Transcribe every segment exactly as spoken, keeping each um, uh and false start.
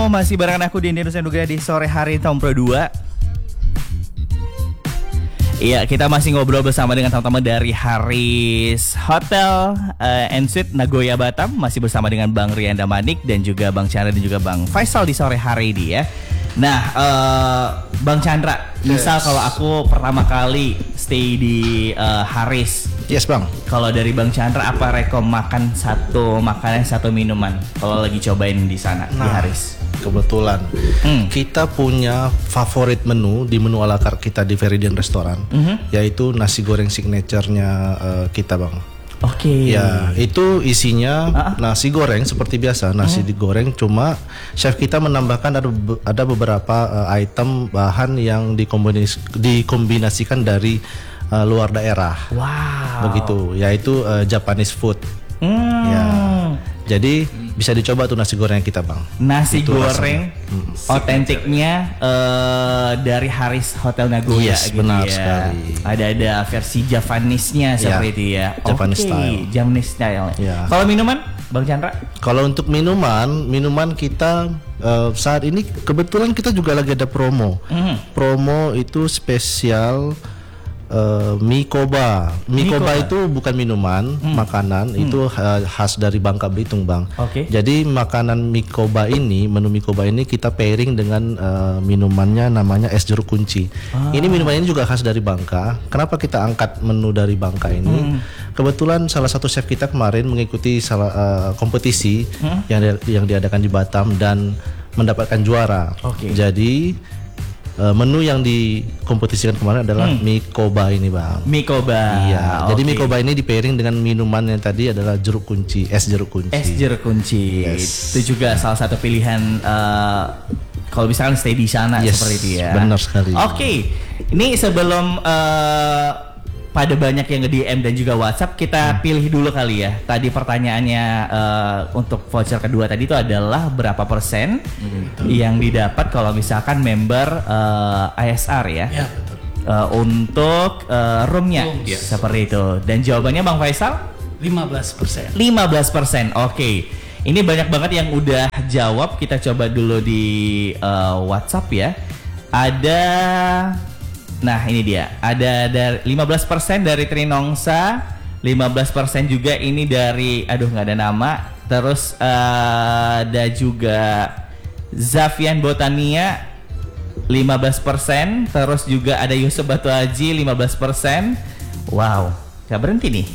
masih barengan aku di Indonesia Nugra di sore hari tahun Pro dua. Iya, kita masih ngobrol bersama dengan teman-teman dari Haris Hotel uh, and Suite Nagoya Batam. Masih bersama dengan Bang Rian Damanik dan juga Bang Chandra dan juga Bang Faisal di sore hari ini ya. Nah, uh, Bang Chandra, yes. Misal kalau aku pertama kali stay di uh, Haris, yes Bang. Kalau dari Bang Chandra, apa rekom makan satu makanan satu minuman kalau lagi cobain di sana nah, di Haris? Kebetulan hmm. kita punya favorit menu di menu ala carte kita di Veridian Restoran, mm-hmm. yaitu nasi goreng signaturenya uh, kita Bang. Oke. Okay. Ya, itu isinya uh-uh. nasi goreng seperti biasa, nasi uh-huh. digoreng, cuma chef kita menambahkan ada ada beberapa uh, item bahan yang dikombinasi, dikombinasikan dari uh, luar daerah. Wow. Begitu, yaitu uh, Japanese food. Hmm. Ya. Jadi bisa dicoba tuh nasi goreng kita Bang. Nasi itu goreng otentiknya hmm. uh, dari Haris Hotel Nagoya. Yes, gitu benar ya. sekali. Ada-ada versi Javanese-nya seperti ya, itu ya. Japanese okay. style. Japanese style. Ya. Kalau minuman, Bang Chandra? Kalau untuk minuman, minuman kita uh, saat ini kebetulan kita juga lagi ada promo. Mm. Promo itu spesial Uh, mie koba. Mie, mie koba itu bukan minuman, hmm. makanan. Hmm. Itu uh, khas dari Bangka Belitung Bang. Okay. Jadi makanan mie koba ini, menu mie koba ini kita pairing dengan uh, minumannya namanya es jeruk kunci. ah. Ini minuman ini juga khas dari Bangka. Kenapa kita angkat menu dari Bangka ini? hmm. Kebetulan salah satu chef kita kemarin mengikuti salah uh, kompetisi hmm. yang di, yang diadakan di Batam dan mendapatkan juara. Okay. Jadi Uh, menu yang dikompetisikan kemarin adalah hmm. mie koba ini Bang. Mie koba. Iya. Okay. Jadi mie koba ini di pairing dengan minuman yang tadi adalah jeruk kunci, es jeruk kunci. Es jeruk kunci. Yes. Itu juga salah satu pilihan uh, kalau misalkan stay di sana yes, seperti itu ya. Benar sekali. Oke. Okay. Ini sebelum uh, pada banyak yang nge-D M dan juga WhatsApp, kita hmm. pilih dulu kali ya. Tadi pertanyaannya uh, untuk voucher kedua tadi itu adalah berapa persen hmm, yang didapat kalau misalkan member uh, I S R ya? Ya betul. Uh, untuk uh, roomnya Room, yes. seperti itu. Dan jawabannya Bang Faisal? lima belas persen. lima belas persen. Oke. Okay. Ini banyak banget yang udah jawab. Kita coba dulu di uh, WhatsApp ya. Ada Nah ini dia, ada dari lima belas persen dari Trinongsa, lima belas persen juga ini dari, aduh nggak ada nama. Terus uh, ada juga Zafian Botania lima belas persen. Terus juga ada Yusuf Batu Haji lima belas persen. Wow, gak berhenti nih.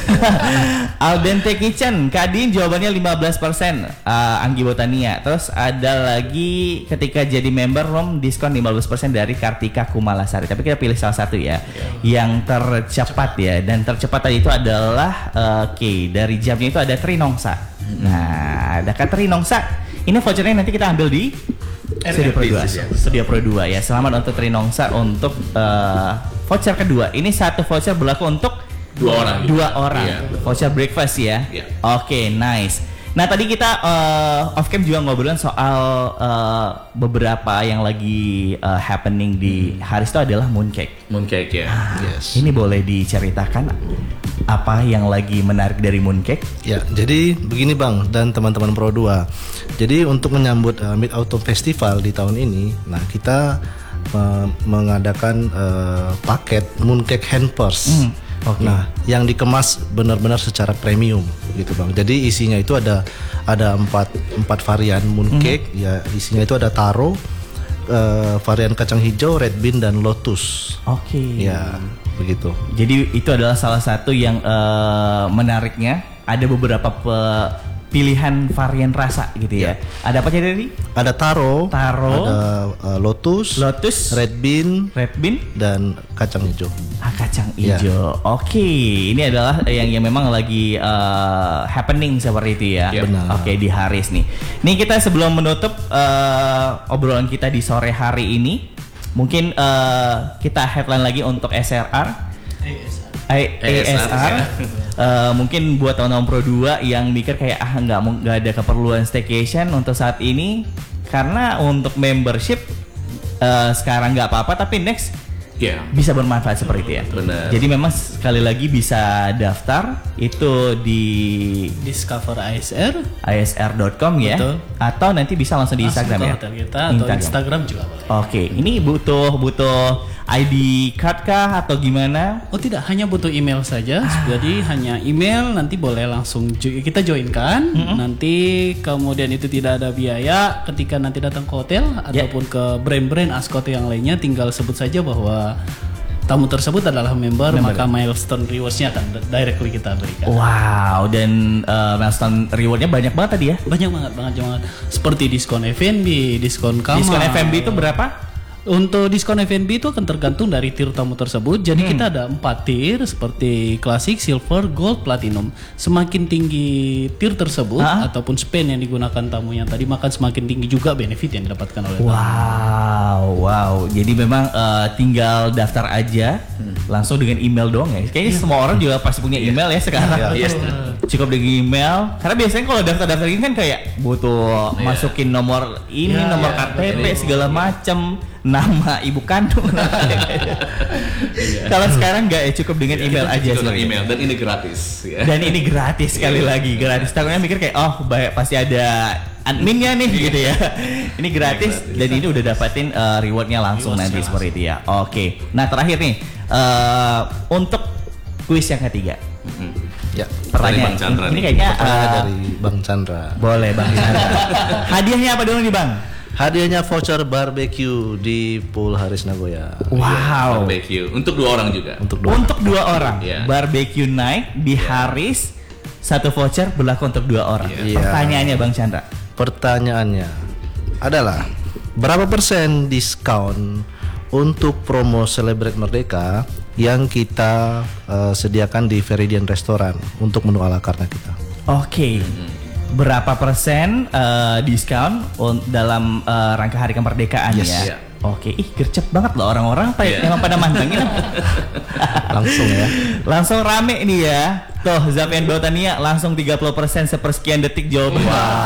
Aldente Kitchen, Kadin jawabannya lima belas persen. uh, Anggi Botania. Terus ada lagi ketika jadi member room diskon lima belas persen dari Kartika Kumalasari. Tapi kita pilih salah satu ya, yeah. yang tercepat ya. Dan tercepat tadi itu adalah uh, Oke, okay, dari jamnya itu ada Trinongsa. hmm. Nah, ada Kak Trinongsa. Ini vouchernya nanti kita ambil di Studio Pro dua. Studio Pro dua ya. Selamat untuk Trinongsa untuk uh, voucher kedua. Ini satu voucher berlaku untuk Dua orang. Dua orang. Iya, voucher breakfast ya. Iya. Oke, okay, nice. Nah tadi kita uh, off cam juga ngobrolin soal uh, beberapa yang lagi uh, happening di hmm. Haris itu adalah mooncake. Mooncake ya. Ah, yes. Ini boleh diceritakan apa yang lagi menarik dari mooncake? Ya, jadi begini Bang dan teman-teman Pro dua. Jadi untuk menyambut uh, Mid Autumn Festival di tahun ini, nah kita uh, mengadakan uh, paket mooncake hampers. Hmm. Okay. Nah, yang dikemas benar-benar secara premium gitu Bang. Jadi isinya itu ada ada empat empat varian mooncake. Mm-hmm. Ya isinya itu ada taro, uh, varian kacang hijau, red bean dan lotus. Oke. Okay. Ya begitu. Jadi itu adalah salah satu yang uh, menariknya. Ada beberapa pe- pilihan varian rasa gitu ya. ya. Ada apa aja tadi? Ada taro, taro, ada uh, lotus, lotus, red bean, red bean dan kacang hijau. Ah, kacang hijau. Ya. Oke, ini adalah yang yang memang lagi uh, happening seperti itu ya. ya benar. Oke, di Haris nih. Nih kita sebelum menutup uh, obrolan kita di sore hari ini, mungkin uh, kita headline lagi untuk S R R. A S R ya. uh, mungkin buat teman-teman Pro dua yang mikir kayak ah nggak nggak ada keperluan staycation untuk saat ini karena untuk membership uh, sekarang nggak apa-apa tapi next Iya. bisa bermanfaat seperti itu ya. Benar. Jadi memang sekali lagi bisa daftar itu di Discover A S R I S R dot com ya. Betul. Atau nanti bisa langsung di langsung Instagram ke ya. hotel kita atau Instagram juga boleh. Oke, ini butuh butuh I D card kah atau gimana? Oh tidak, hanya butuh email saja. Jadi hanya email, nanti boleh langsung jo- kita joinkan. Mm-hmm. Nanti kemudian itu tidak ada biaya. Ketika nanti datang ke hotel Ya. ataupun ke brand-brand Ascot yang lainnya, tinggal sebut saja bahwa tamu tersebut adalah member, Member. maka milestone rewards-nya akan directly kita berikan. Wow, dan uh, milestone rewardnya banyak banget tadi ya. Banyak banget, banget banget. Seperti diskon F and B, diskon kamar. Diskon F and B itu berapa? Untuk diskon F and B itu akan tergantung dari tier tamu tersebut. Jadi Hmm. kita ada empat tier seperti klasik, silver, gold, platinum. Semakin tinggi tier tersebut Hah? ataupun spend yang digunakan tamunya tadi, maka semakin tinggi juga benefit yang didapatkan oleh tamu. Wow, wow. Jadi memang uh, tinggal daftar aja, langsung dengan email doang ya. Kayaknya semua orang juga pasti punya email ya sekarang. Yes. Cukup dengan email. Karena biasanya kalau daftar-daftar ini kan kayak butuh masukin nomor ini, Iya, nomor iya, K T P segala macam, nama ibu kandung. Kalau sekarang nggak ya, cukup dengan email aja Cukup sebenarnya. email dan ini gratis ya. Dan ini gratis sekali lagi, gratis. Takutnya mikir kayak oh baik pasti ada adminnya nih gitu ya. Ini gratis dan ini udah dapatin uh, rewardnya langsung nanti seperti itu ya. Oke. Nah terakhir nih uh, untuk kuis yang ketiga. Ya. Pertanyaan Bang Chandra ini nih. kayaknya Pertanyaan uh, dari Bang Chandra. boleh Bang Chandra. Hadiahnya apa dulu nih Bang? Hadiahnya voucher barbecue di Pool Haris Nagoya Wow. Barbecue untuk dua orang juga. untuk dua. Untuk dua orang Iya. barbecue night di Haris, satu voucher berlaku untuk dua orang. Iya. Pertanyaannya Bang Chandra. Pertanyaannya adalah berapa persen diskon untuk promo Celebrate Merdeka yang kita eh, sediakan di Veridian Restoran untuk menu ala carte kita? Oke. Berapa persen uh, diskon un- dalam uh, rangka hari kemerdekaan Yes. ya? Iya. Oke, ih gercep banget loh orang-orang Iya. emang pada mantengin. Langsung ya. Langsung rame nih ya. Tuh, Zapian Botania langsung tiga puluh persen sepersekian detik jawaban.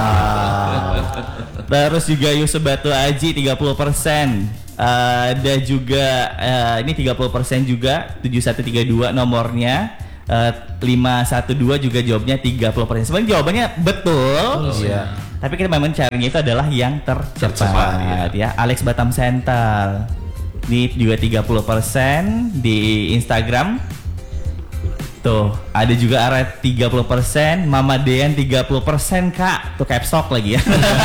Terus juga Yusuf Batu Aji tiga puluh persen. Ada juga uh, ini tiga puluh persen juga tujuh satu tiga dua nomornya. Uh, lima satu dua juga jawabnya tiga puluh persen. Sebenarnya jawabannya betul. Iya. Tapi kita memang caranya itu adalah yang tercepat, Tercepat, ya. Alex Batam Sental. Ini juga tiga puluh persen di Instagram. Tuh, ada juga Aret tiga puluh persen, Mama Dean tiga puluh persen, Kak. Tuh caps lock lagi ya.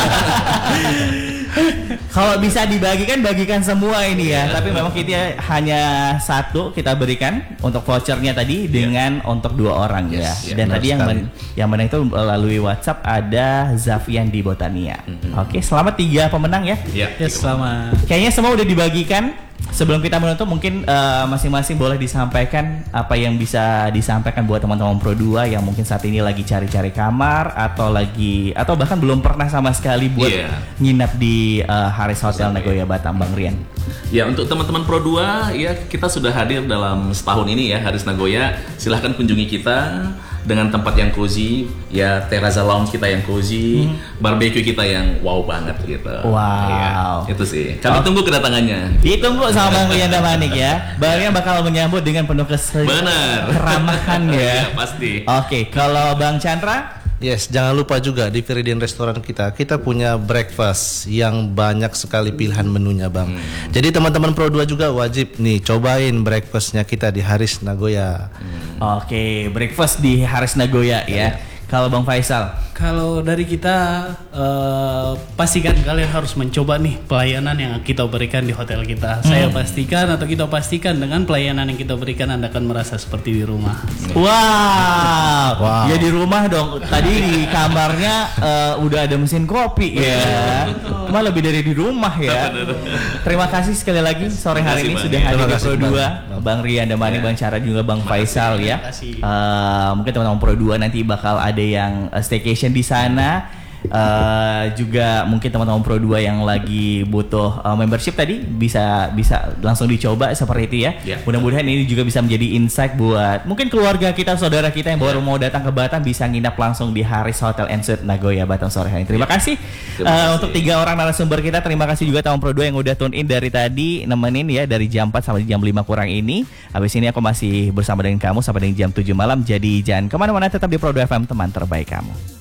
Kalau bisa dibagikan, bagikan semua ini ya. Tapi memang kita hanya satu kita berikan untuk vouchernya tadi dengan untuk dua orang Yes, ya. ya, Dan benar tadi yang sekali. men- yang menang itu melalui WhatsApp ada Zafian di Botania. Oke, selamat tiga pemenang ya. Ya, Ya, selamat. Kayaknya semua udah dibagikan. Sebelum kita menutup mungkin eh, masing-masing boleh disampaikan apa yang bisa disampaikan buat teman-teman Pro dua yang mungkin saat ini lagi cari-cari kamar atau lagi atau bahkan belum pernah sama sekali buat Iya. nginap di eh, Haris Hotel Nagoya Batam, Bang Rian. Ya, untuk teman-teman Pro dua ya kita sudah hadir dalam setahun ini ya Haris Nagoya. Silahkan kunjungi kita dengan tempat yang cozy, ya terrazza lounge kita yang cozy, barbecue kita yang wow banget gitu. Wow. Iya, itu sih. Kami tunggu kedatangannya. Ditunggu sama Bang Rian Damanik ya. Bang Rian bakal menyambut dengan penuh kes- Benar. keramahan ya. Iya, pasti. Oke, kalau Bang Chandra? Yes, jangan lupa juga di Veridian Restoran kita, kita punya breakfast yang banyak sekali pilihan menunya Bang. Hmm. Jadi teman-teman Pro dua juga wajib nih cobain breakfastnya kita di Haris Nagoya. Oke, breakfast di Haris Nagoya ya. Kalau Bang Faisal? Kalau dari kita eh, pastikan kalian harus mencoba nih pelayanan yang kita berikan di hotel kita. Saya pastikan atau kita pastikan dengan pelayanan yang kita berikan Anda akan merasa seperti di rumah. Wow, Wow. ya di rumah dong. Tadi di kamarnya eh, udah ada mesin kopi ya. Cuma lebih dari di rumah ya. Terima kasih sekali lagi sore hari ini Terima kasih, sudah Bang. hadir Terima di kasih, Pro Bang. dua, Bang Rian Damani, Bang Cara juga Bang Faisal ya. Terima kasih. Eh, mungkin teman-teman Pro dua nanti bakal ada yang eh, staycation di sana. Uh, juga mungkin teman-teman Pro dua yang lagi butuh uh, membership tadi bisa bisa langsung dicoba seperti itu ya. Yeah. Mudah-mudahan ini juga bisa menjadi insight buat mungkin keluarga kita, saudara kita yang baru yeah. mau datang ke Batam bisa nginap langsung di Haris Hotel and Suites Nagoya Batam sore hari ini. Terima yeah. kasih, Terima uh, kasih untuk tiga orang narasumber kita. Terima kasih juga teman Pro dua yang udah tune in dari tadi nemenin ya dari jam empat sampai jam lima kurang ini. Habis ini aku masih bersama dengan kamu sampai dengan jam tujuh malam. Jadi jangan kemana-mana, tetap di Pro dua F M, teman terbaik kamu.